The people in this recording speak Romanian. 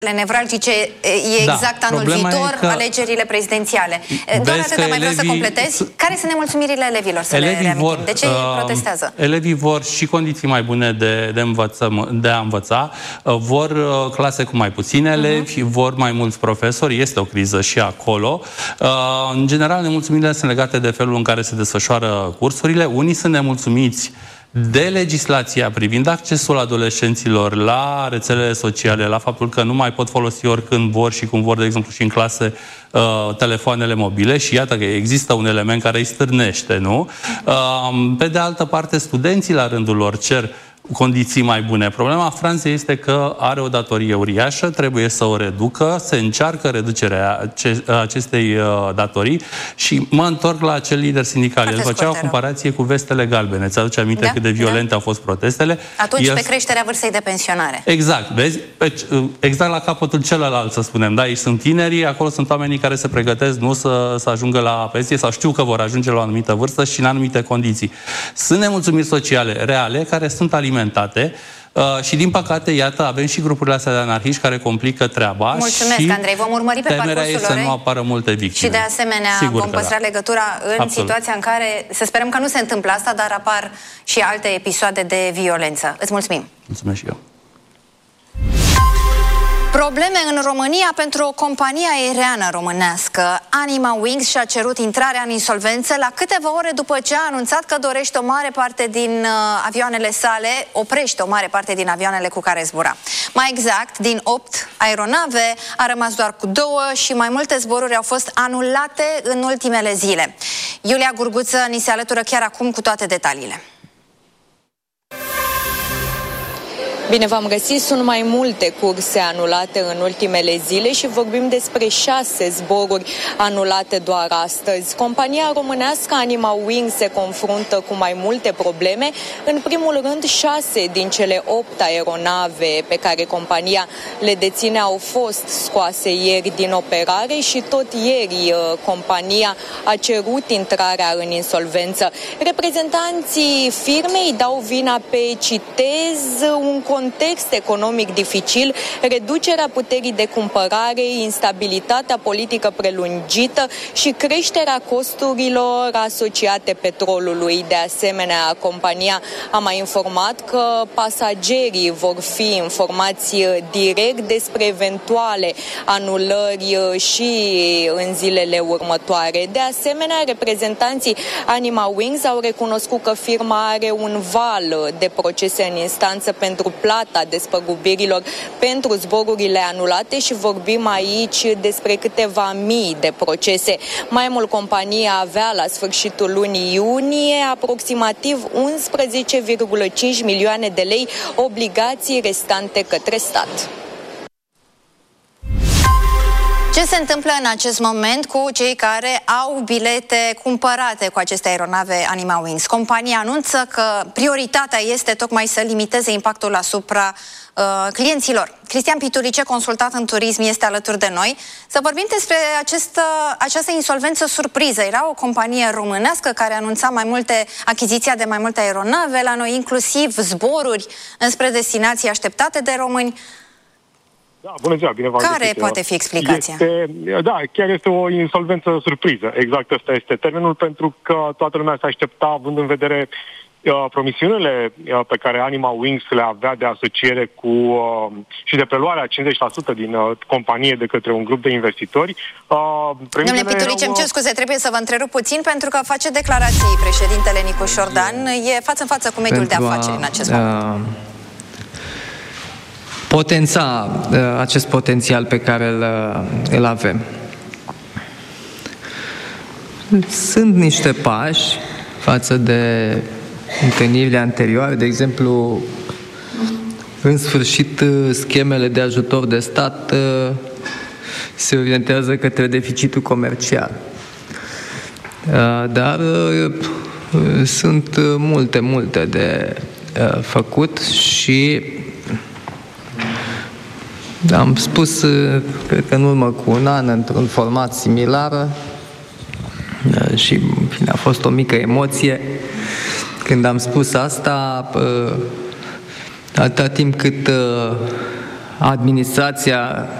nevralgice e exact anul viitor, alegerile prezidențiale. Doar atât mai vreau să completezi. Care sunt nemulțumirile elevilor, să le reamintim? De ce protestează? Elevii vor și condiții mai bune de a învăța, vor clase cu mai puțini elevi, vor mai mulți profesori, este o criză și acolo. În general, nemulțumirile sunt legate de felul în care se desfășoară cursurile. Unii sunt nemulțumiți de legislația privind accesul adolescenților la rețelele sociale, la faptul că nu mai pot folosi oricând vor și cum vor, de exemplu, și în clase, telefoanele mobile și iată că există un element care îi stârnește, nu? Pe de altă parte, studenții la rândul lor cer condiții mai bune. Problema Franței este că are o datorie uriașă, trebuie să o reducă, se încearcă reducerea acestei datorii și mă întorc la acel lider sindical. El făcea o comparație cu vestele galbene. Ți-aduce aminte cât de violente au fost protestele? Atunci pe creșterea vârstei de pensionare. Exact, vezi? Exact la capătul celălalt, să spunem. Da, aici sunt tinerii, acolo sunt oamenii care se pregătesc nu să ajungă la pensie sau știu că vor ajunge la o anumită vârstă și în anumite condiții. Sunt nemulțumiri sociale reale care sunt alimentate și, din păcate, iată, avem și grupurile astea de anarhiști care complică treaba. Mulțumesc, Andrei. Vom urmări pe parcursul lor. Să nu apară multe victime. Și, de asemenea, vom păstra legătura în situația în care, să sperăm că nu se întâmplă asta, dar apar și alte episoade de violență. Îți mulțumim. Mulțumesc și eu. Probleme în România pentru o companie aeriană românească. Anima Wings și-a cerut intrarea în insolvență la câteva ore după ce a anunțat că dorește o mare parte din avioanele sale, oprește o mare parte din avioanele cu care zbura. Mai exact, din 8 aeronave a rămas doar cu 2 și mai multe zboruri au fost anulate în ultimele zile. Iulia Gurguță ni se alătură chiar acum cu toate detaliile. Bine v-am găsit, sunt mai multe curse anulate în ultimele zile și vorbim despre 6 zboruri anulate doar astăzi. Compania românească Anima Wings se confruntă cu mai multe probleme. În primul rând, 6 din cele 8 aeronave pe care compania le deține au fost scoase ieri din operare și tot ieri compania a cerut intrarea în insolvență. Reprezentanții firmei dau vina pe, citez, un context economic dificil, reducerea puterii de cumpărare, instabilitatea politică prelungită și creșterea costurilor asociate petrolului. De asemenea, compania a mai informat că pasagerii vor fi informați direct despre eventuale anulări și în zilele următoare. De asemenea, reprezentanții Anima Wings au recunoscut că firma are un val de procese în instanță pentru plata despăgubirilor pentru zborurile anulate și vorbim aici despre câteva mii de procese. Mai mult, compania avea la sfârșitul lunii iunie aproximativ 11,5 milioane de lei obligații restante către stat. Ce se întâmplă în acest moment cu cei care au bilete cumpărate cu aceste aeronave Anima Wings? Compania anunță că prioritatea este tocmai să limiteze impactul asupra clienților. Cristian Piturice, consultat în turism, este alături de noi. Să vorbim despre această insolvență surpriză. Era o companie românească care anunța achiziția de mai multe aeronave la noi, inclusiv zboruri înspre destinații așteptate de români. Da, bună ziua, bine v-am Care poate fi explicația? Chiar este o insolvență surpriză. Exact ăsta este termenul, pentru că toată lumea se aștepta, având în vedere promisiunile pe care Anima Wings le avea de asociere cu și de preluarea 50% din companie de către un grup de investitori. Domnule Piturice, îmi cer scuze, trebuie să vă întrerup puțin pentru că face declarații președintele Nicu Șordan. E față în față cu mediul de afaceri în acest moment. Potența acest potențial pe care îl avem. Sunt niște pași față de întâlnirile anterioare, de exemplu, în sfârșit, schemele de ajutor de stat se orientează către deficitul comercial. Dar sunt multe de făcut și am spus, cred că în urmă cu un an, într-un format similar și a fost o mică emoție când am spus asta, atâta timp cât administrația